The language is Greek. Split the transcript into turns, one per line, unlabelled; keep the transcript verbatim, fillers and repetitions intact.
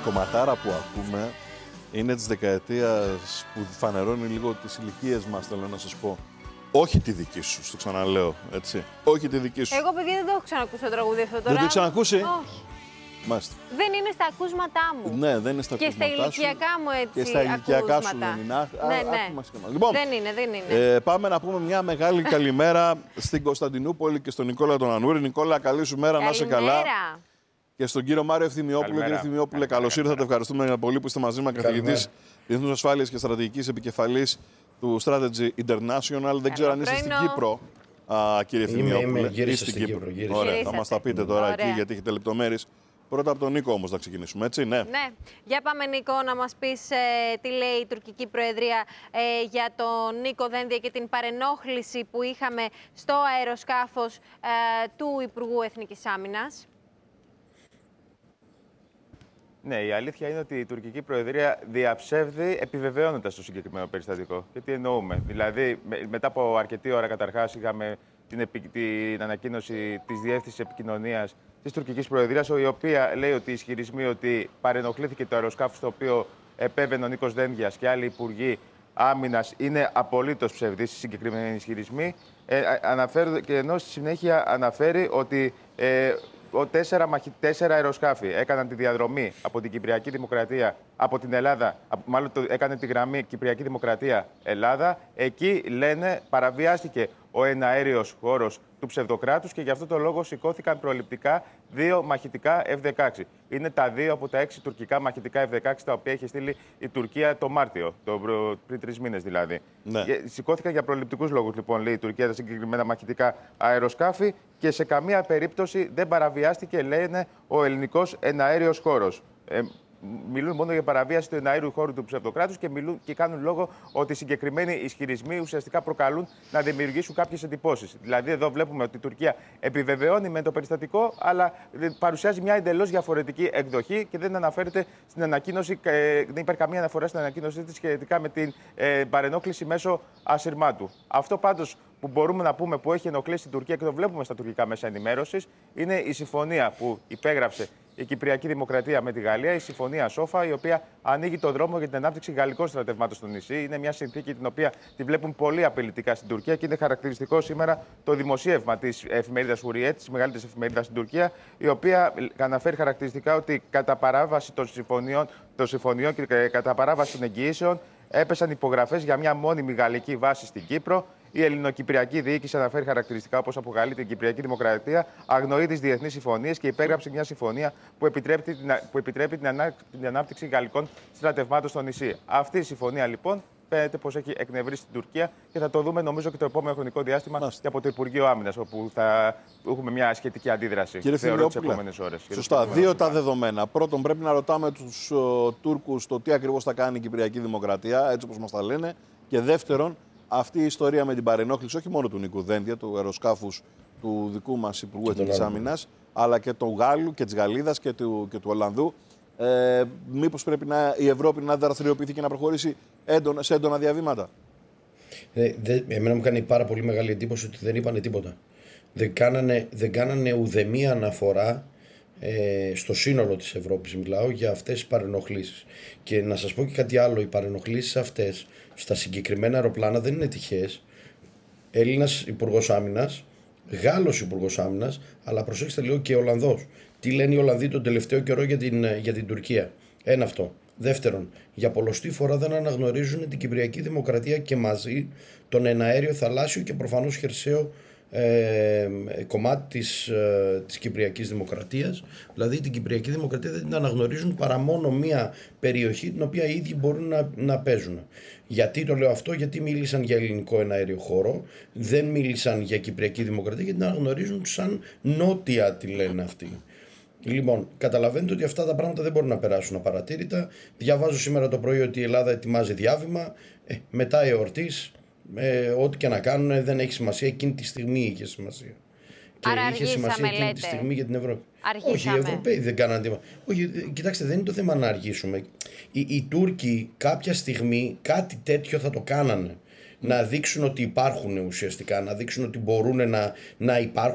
κομματάρα που ακούμε είναι της δεκαετίας που φανερώνει λίγο τις ηλικίες μας, θέλω να σας πω. Όχι τη δική σου, το ξαναλέω, έτσι. Όχι τη δική σου.
Εγώ, παιδιά, δεν το έχω ξανακούσει το τραγούδι αυτό τώρα.
Δεν το έχει ξανακούσει?
Όχι.
Μάλιστα.
Δεν είναι στα ακούσματά μου.
Ναι, δεν είναι στα
και
ακούσματά σου.
Και στα ηλικιακά μου έτσι.
Και στα ηλικιακά σου δεν είναι. Α,
ναι,
α,
ναι.
μας και μας. Λοιπόν,
δεν είναι, δεν είναι.
Ε, πάμε να πούμε μια μεγάλη καλημέρα στην Κωνσταντινούπολη και στον Νικόλα τον Ανούρη. Νικόλα, καλή σου μέρα, να είσαι καλά. Και στον κύριο Μάριο Ευθυμιόπουλο. Κύριε Ευθυμιόπουλε, καλώς ήρθατε. Ευχαριστούμε πολύ που είστε μαζί μας, καθηγητής Διεθνούς Ασφάλειας και Στρατηγικής Επικεφαλής του Strategy International. Δεν ξέρω αν είστε στην Κύπρο, α, κύριε Ευθυμιόπουλε.
Είστε στην Κύπρο.
Κύπρο. Ωραία, θα μας τα πείτε τώρα εκεί, γιατί έχετε λεπτομέρειες. Πρώτα από τον Νίκο όμως να ξεκινήσουμε, έτσι, ναι.
Ναι. Για πάμε, Νίκο, να μας πεις ε, τι λέει η τουρκική προεδρία ε, για τον Νίκο Δένδια και την παρενόχληση που είχαμε στο αεροσκάφος ε, του Υπουργού Εθνικής Άμυνας.
Ναι, η αλήθεια είναι ότι η τουρκική προεδρία διαψεύδει επιβεβαιώνοντας το συγκεκριμένο περιστατικό. Και τι εννοούμε. Δηλαδή, με, μετά από αρκετή ώρα καταρχάς είχαμε την, επι, την ανακοίνωση της Διεύθυνσης Επικοινωνίας της τουρκικής προεδρίας, η οποία λέει ότι οι ισχυρισμοί ότι παρενοχλήθηκε το αεροσκάφος στο οποίο επέβαινε ο Νίκος Δένδιας και άλλοι υπουργοί άμυνας είναι απολύτως ψευδείς οι συγκεκριμένοι ισχυρισμοί. Ε, αναφέρει, και ενώ στη συνέχεια αναφέρει ότι ε, ο τέσσερα, τέσσερα αεροσκάφη έκαναν τη διαδρομή από την Κυπριακή Δημοκρατία, από την Ελλάδα, μάλλον το, έκανε τη γραμμή Κυπριακή Δημοκρατία Ελλάδα. Εκεί, λένε, παραβιάστηκε ο εναέριος χώρος του ψευδοκράτους και γι' αυτό το λόγο σηκώθηκαν προληπτικά δύο μαχητικά εφ δεκαέξι. Είναι τα δύο από τα έξι τουρκικά μαχητικά εφ δεκαέξι τα οποία είχε στείλει η Τουρκία το Μάρτιο, το, πριν τρεις μήνες δηλαδή.
Ναι.
Σηκώθηκαν για προληπτικούς λόγους, λοιπόν, λέει η Τουρκία, τα συγκεκριμένα μαχητικά αεροσκάφη και σε καμία περίπτωση δεν παραβιάστηκε, λένε, ο ελληνικός εναέριος χώρος. Ε, Μιλούν μόνο για παραβίαση του εναέριου χώρου του ψευδοκράτους και, μιλούν, και κάνουν λόγο ότι οι συγκεκριμένοι ισχυρισμοί ουσιαστικά προκαλούν να δημιουργήσουν κάποιες εντυπώσεις. Δηλαδή, εδώ βλέπουμε ότι η Τουρκία επιβεβαιώνει με το περιστατικό, αλλά παρουσιάζει μια εντελώς διαφορετική εκδοχή και δεν αναφέρεται στην ανακοίνωση, δεν υπάρχει καμία αναφορά στην ανακοίνωσή της σχετικά με την ε, παρενόχληση μέσω ασυρμάτου. Αυτό πάντως που μπορούμε να πούμε που έχει ενοχλήσει την Τουρκία και το βλέπουμε στα τουρκικά μέσα ενημέρωσης είναι η συμφωνία που υπέγραψε η Κυπριακή Δημοκρατία με τη Γαλλία, η Συμφωνία Σόφα, η οποία ανοίγει τον δρόμο για την ανάπτυξη γαλλικών στρατευμάτων στο νησί. Είναι μια συνθήκη την οποία τη βλέπουν πολύ απειλητικά στην Τουρκία και είναι χαρακτηριστικό σήμερα το δημοσίευμα της εφημερίδας Hurriyet, της μεγαλύτερης εφημερίδας στην Τουρκία, η οποία αναφέρει χαρακτηριστικά ότι κατά παράβαση των συμφωνιών, των συμφωνιών και κατά παράβαση των εγγυήσεων έπεσαν υπογραφές για μια μόνιμη γαλλική βάση στην Κύπρο. Η ελληνοκυπριακή διοίκηση αναφέρει χαρακτηριστικά, όπως αποκαλεί την Κυπριακή Δημοκρατία, αγνοεί τις διεθνείς συμφωνίες και υπέγραψε μια συμφωνία που επιτρέπει, την, που επιτρέπει την, ανά, την ανάπτυξη γαλλικών στρατευμάτων στο νησί. Αυτή η συμφωνία, λοιπόν, φαίνεται πως έχει εκνευρίσει την Τουρκία και θα το δούμε, νομίζω, και το επόμενο χρονικό διάστημα Μάλιστα. και από το Υπουργείο Άμυνας, όπου θα έχουμε μια σχετική αντίδραση τις επόμενες ώρες.
Σωστά. Δύο τα δεδομένα. Πρώτον, πρέπει να ρωτάμε τους uh, Τούρκους το τι ακριβώς θα κάνει η Κυπριακή Δημοκρατία, έτσι όπως μας τα λένε. Και δεύτερον, αυτή η ιστορία με την παρενόχληση όχι μόνο του Νίκου Δένδια, του αεροσκάφους του δικού μας Υπουργού Εθνικής Άμυνας, αλλά και του Γάλλου και της Γαλλίδας και του, και του Ολλανδού. Ε, μήπως πρέπει να, η Ευρώπη να δραστηριοποιηθεί και να προχωρήσει έντονα, σε έντονα διαβήματα.
Ε, δε, εμένα μου κάνει πάρα πολύ μεγάλη εντύπωση ότι δεν είπανε τίποτα. Δεν κάνανε, δεν κάνανε ουδέμια αναφορά ε, στο σύνολο της Ευρώπης, μιλάω, για αυτές τις παρενοχλήσεις. Και να σας πω και κάτι άλλο, οι παρενοχλήσεις αυτές στα συγκεκριμένα αεροπλάνα δεν είναι τυχαίες. Έλληνας Υπουργός Άμυνας, Γάλλος Υπουργός Άμυνας, αλλά προσέξτε λίγο και Ολλανδός. Τι λένε οι Ολλανδοί τον τελευταίο καιρό για την, για την Τουρκία. Ένα αυτό. Δεύτερον, για πολλοστή φορά δεν αναγνωρίζουν την Κυπριακή Δημοκρατία και μαζί τον εναέριο, θαλάσσιο και προφανώς χερσαίο ε, κομμάτι της, ε, της Κυπριακής Δημοκρατίας. Δηλαδή την Κυπριακή Δημοκρατία δεν την αναγνωρίζουν παρά μόνο μία περιοχή την οποία οι ίδιοι μπορούν να, να παίζουν. Γιατί το λέω αυτό? Γιατί μίλησαν για ελληνικό εναέριο χώρο, δεν μίλησαν για Κυπριακή Δημοκρατία, γιατί την αναγνωρίζουν σαν νότια, τη λένε αυτοί. Λοιπόν, καταλαβαίνετε ότι αυτά τα πράγματα δεν μπορούν να περάσουν απαρατήρητα. Διαβάζω σήμερα το πρωί ότι η Ελλάδα ετοιμάζει διάβημα. Ε, μετά εορτής, ε, ό,τι και να κάνουν δεν έχει σημασία. Εκείνη τη στιγμή είχε σημασία. Και
Άρα
είχε σημασία εκείνη
λέτε.
τη στιγμή για την Ευρώπη.
Αργήσαμε.
Όχι, οι Ευρωπαίοι δεν κάναν τίποτα. Όχι, κοιτάξτε, δεν είναι το θέμα να αργήσουμε. Οι, οι Τούρκοι κάποια στιγμή κάτι τέτοιο θα το κάνανε. Να δείξουν ότι υπάρχουν ουσιαστικά, να δείξουν ότι μπορούν να, να υπάρχουν.